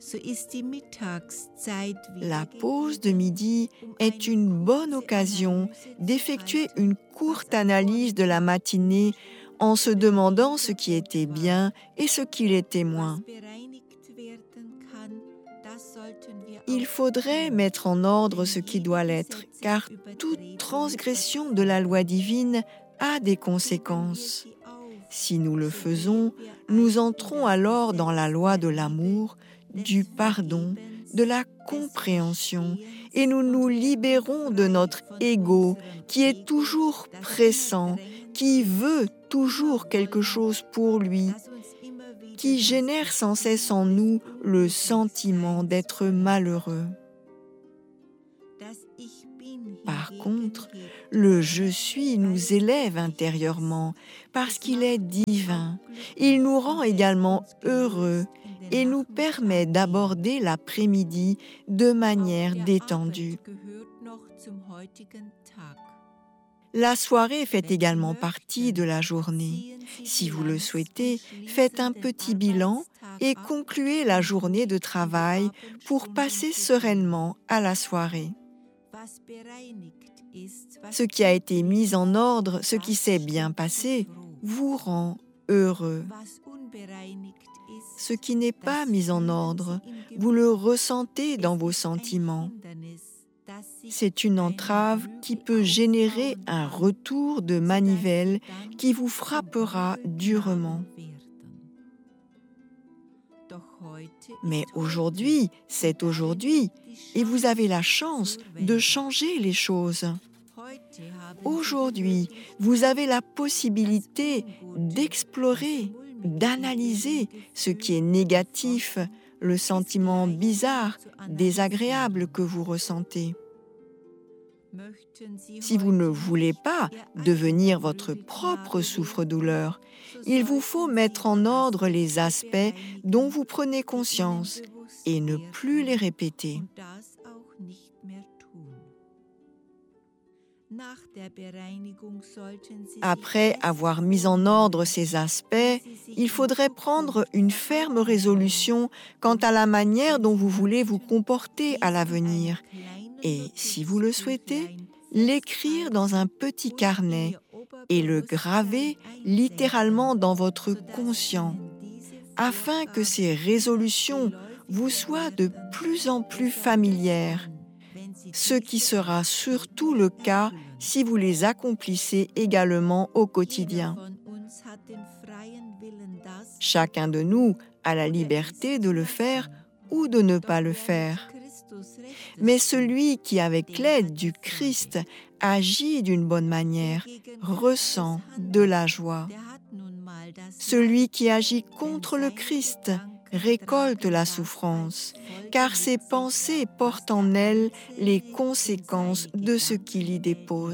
La pause de midi est une bonne occasion d'effectuer une courte analyse de la matinée en se demandant ce qui était bien et ce qui l'était moins. Il faudrait mettre en ordre ce qui doit l'être, car toute transgression de la loi divine a des conséquences. Si nous le faisons, nous entrons alors dans la loi de l'amour, du pardon, de la compréhension, et nous nous libérons de notre ego qui est toujours pressant, qui veut toujours quelque chose pour lui, qui génère sans cesse en nous le sentiment d'être malheureux. Par contre, le « je suis » nous élève intérieurement parce qu'il est divin. Il nous rend également heureux et nous permet d'aborder l'après-midi de manière détendue. La soirée fait également partie de la journée. Si vous le souhaitez, faites un petit bilan et concluez la journée de travail pour passer sereinement à la soirée. Ce qui a été mis en ordre, ce qui s'est bien passé, vous rend heureux. Ce qui n'est pas mis en ordre, vous le ressentez dans vos sentiments. C'est une entrave qui peut générer un retour de manivelle qui vous frappera durement. Mais aujourd'hui, c'est aujourd'hui, et vous avez la chance de changer les choses. Aujourd'hui, vous avez la possibilité d'explorer, d'analyser ce qui est négatif, le sentiment bizarre, désagréable que vous ressentez. Si vous ne voulez pas devenir votre propre souffre-douleur, il vous faut mettre en ordre les aspects dont vous prenez conscience et ne plus les répéter. Après avoir mis en ordre ces aspects, il faudrait prendre une ferme résolution quant à la manière dont vous voulez vous comporter à l'avenir et, si vous le souhaitez, l'écrire dans un petit carnet et le graver littéralement dans votre conscient, afin que ces résolutions vous soient de plus en plus familières, ce qui sera surtout le cas si vous les accomplissez également au quotidien. Chacun de nous a la liberté de le faire ou de ne pas le faire. Mais celui qui, avec l'aide du Christ, agit d'une bonne manière, ressent de la joie. Celui qui agit contre le Christ récolte la souffrance, car ses pensées portent en elles les conséquences de ce qu'il y dépose.